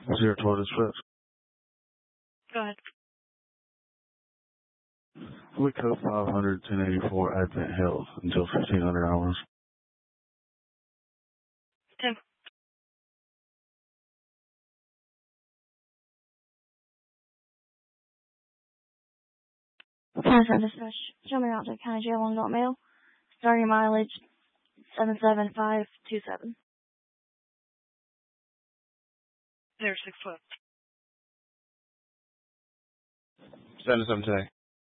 012 Dispatch. Go ahead. We code 500 1084 Advent Health until 1500 hours. Tim. Contact dispatch. Show me out to County Jail on Dot Mail. Starting mileage 77527. 0612. 77 today.